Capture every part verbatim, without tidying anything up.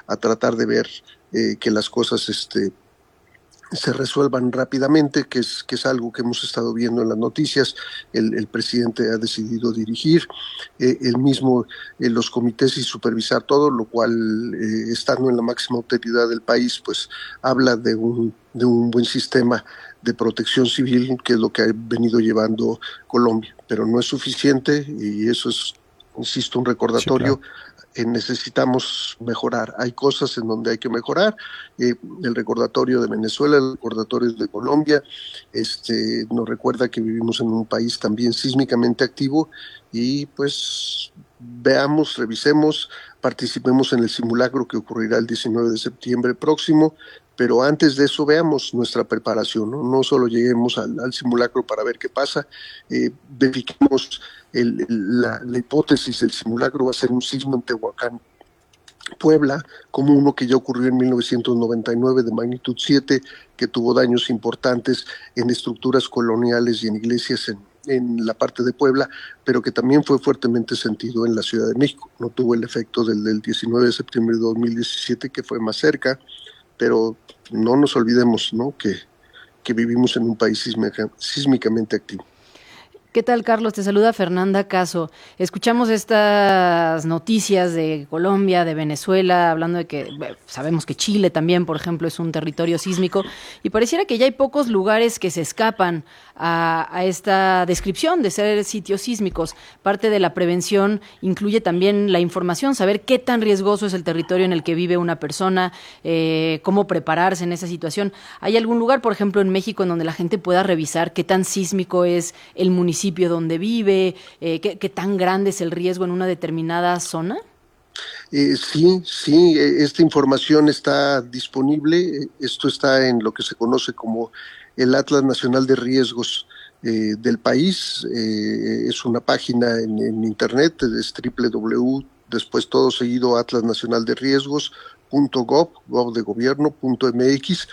a tratar de ver eh, que las cosas este, se resuelvan rápidamente, que es, que es algo que hemos estado viendo en las noticias. El, el presidente ha decidido dirigir, eh, él mismo eh, los comités y supervisar todo, lo cual, eh, estando en la máxima autoridad del país, pues habla de un, de un buen sistema de protección civil, que es lo que ha venido llevando Colombia, pero no es suficiente y eso es, insisto, un Sí, claro. recordatorio. Eh, necesitamos mejorar, hay cosas en donde hay que mejorar, eh, el recordatorio de Venezuela, el recordatorio de Colombia, este, nos recuerda que vivimos en un país también sísmicamente activo y pues veamos, revisemos, participemos en el simulacro que ocurrirá el diecinueve de septiembre próximo, pero antes de eso veamos nuestra preparación, no, no solo lleguemos al, al simulacro para ver qué pasa, eh, verifiquemos el, el, la, la hipótesis del simulacro va a ser un sismo en Tehuacán, Puebla, como uno que ya ocurrió en mil novecientos noventa y nueve de magnitud siete, que tuvo daños importantes en estructuras coloniales y en iglesias en, en la parte de Puebla, pero que también fue fuertemente sentido en la Ciudad de México. No tuvo el efecto del, del diecinueve de septiembre de dos mil diecisiete, que fue más cerca, pero no nos olvidemos, ¿no?, que, que vivimos en un país sísmica, sísmicamente activo. ¿Qué tal, Carlos? Te saluda Fernanda Caso. Escuchamos estas noticias de Colombia, de Venezuela, hablando de que bueno, sabemos que Chile también, por ejemplo, es un territorio sísmico, y pareciera que ya hay pocos lugares que se escapan a, a esta descripción de ser sitios sísmicos. Parte de la prevención incluye también la información, saber qué tan riesgoso es el territorio en el que vive una persona, eh, cómo prepararse en esa situación. ¿Hay algún lugar, por ejemplo, en México, en donde la gente pueda revisar qué tan sísmico es el municipio donde vive, eh, qué, qué tan grande es el riesgo en una determinada zona? Eh, sí, sí, esta información está disponible. Esto está en lo que se conoce como el Atlas Nacional de Riesgos eh, del país. Eh, es una página en, en internet, es doble u doble u doble u, después todo seguido, atlas nacional de riesgos punto gov, gov de gobierno punto m x,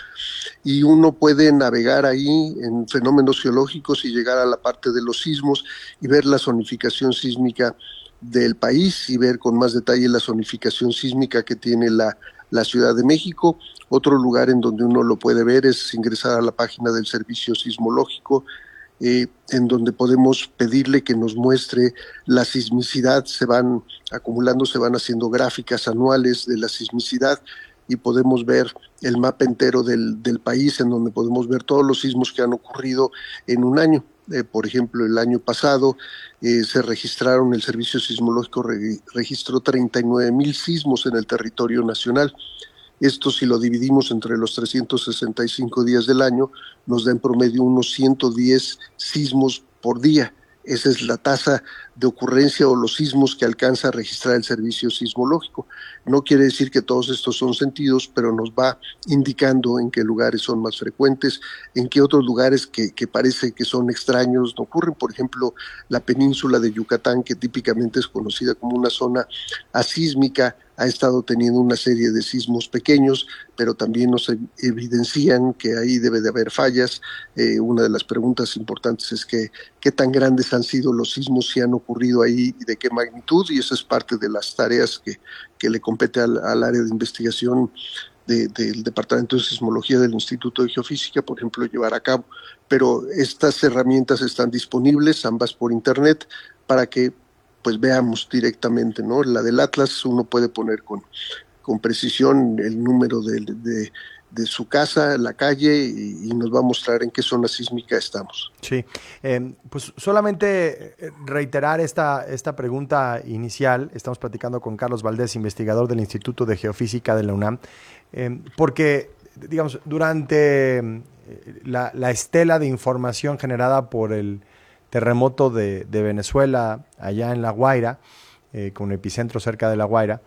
y uno puede navegar ahí en fenómenos geológicos y llegar a la parte de los sismos y ver la zonificación sísmica del país y ver con más detalle la zonificación sísmica que tiene la, la Ciudad de México. Otro lugar en donde uno lo puede ver es ingresar a la página del Servicio Sismológico, eh, en donde podemos pedirle que nos muestre la sismicidad. Se van acumulando, se van haciendo gráficas anuales de la sismicidad y podemos ver el mapa entero del, del país, en donde podemos ver todos los sismos que han ocurrido en un año. Eh, por ejemplo, el año pasado eh, se registraron, el Servicio Sismológico re, registró treinta y nueve mil sismos en el territorio nacional. Esto, si lo dividimos entre los trescientos sesenta y cinco días del año, nos da en promedio unos ciento diez sismos por día. Esa es la tasa de ocurrencia o los sismos que alcanza a registrar el Servicio Sismológico. No quiere decir que todos estos son sentidos, pero nos va indicando en qué lugares son más frecuentes, en qué otros lugares que, que parece que son extraños no ocurren. Por ejemplo, la península de Yucatán, que típicamente es conocida como una zona asísmica, ha estado teniendo una serie de sismos pequeños, pero también nos evidencian que ahí debe de haber fallas. Eh, una de las preguntas importantes es que, qué tan grandes han sido los sismos, si han ocurrido ahí y de qué magnitud, y esa es parte de las tareas que, que le compete al, al área de investigación de, del Departamento de Sismología del Instituto de Geofísica, por ejemplo, llevar a cabo. Pero estas herramientas están disponibles, ambas por internet, para que pues veamos directamente, ¿no? La del Atlas uno puede poner con, con precisión el número de, de, de su casa, la calle, y, y nos va a mostrar en qué zona sísmica estamos. Sí, eh, pues solamente reiterar esta, esta pregunta inicial. Estamos platicando con Carlos Valdés, investigador del Instituto de Geofísica de la UNAM, eh, porque, digamos, durante la, la estela de información generada por el terremoto de, de Venezuela, allá en La Guaira, eh, con un epicentro cerca de La Guaira,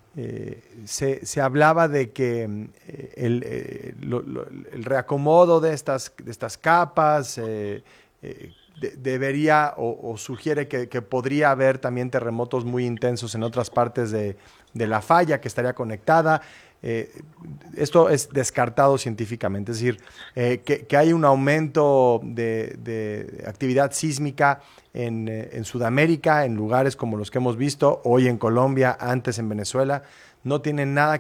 eh, se, se hablaba de que eh, el, eh, lo, lo, el reacomodo de estas, de estas capas eh, eh, de, debería o, o sugiere que, que podría haber también terremotos muy intensos en otras partes de, de la falla que estaría conectada. Eh, esto es descartado científicamente, es decir, eh, que, que hay un aumento de, de actividad sísmica en, eh, en Sudamérica, en lugares como los que hemos visto, hoy en Colombia, antes en Venezuela, no tiene nada